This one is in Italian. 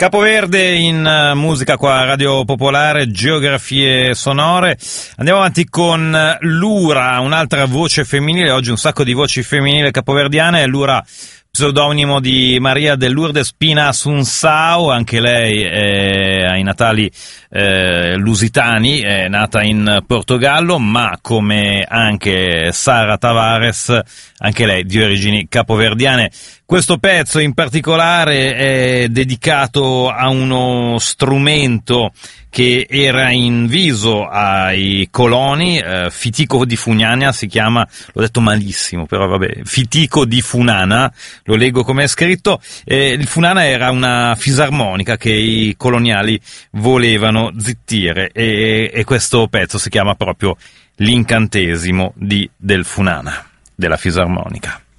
Capoverde in musica qua a Radio Popolare, geografie sonore. Andiamo avanti con Lura, un'altra voce femminile, oggi un sacco di voci femminili capoverdiane. Lura, pseudonimo di Maria de Lourdes Pina Assunção, anche lei ha i natali lusitani, è nata in Portogallo, ma come anche Sara Tavares, anche lei di origini capoverdiane. Questo pezzo in particolare è dedicato a uno strumento che era in viso ai coloni, Fitico di Funana si chiama, l'ho detto malissimo, però vabbè, Fitico di Funana, lo leggo come è scritto. Il Funana era una fisarmonica che i coloniali volevano zittire, e questo pezzo si chiama proprio L'incantesimo del Funana, della fisarmonica.